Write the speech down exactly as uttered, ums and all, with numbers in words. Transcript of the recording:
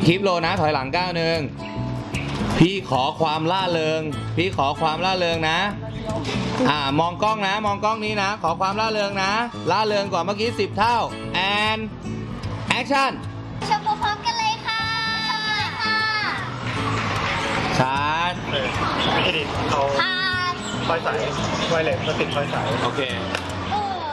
คลิปโลนะถอยหลังก้าวหนึ่งพี่ขอความล่าเริงพี่ขอความล่าเริงนะอ่ามองกล้องนะมองกล้องนี้นะขอความล่าเริงนะล่าเริงกว่าเมื่อกี้สิบเท่า and action ชมพร้อมกันเลยค่ะค่ะชาร์จเออไม่ใช่ดิเอาค่ะไฟสายไวเลสมาติดไฟสายโอเค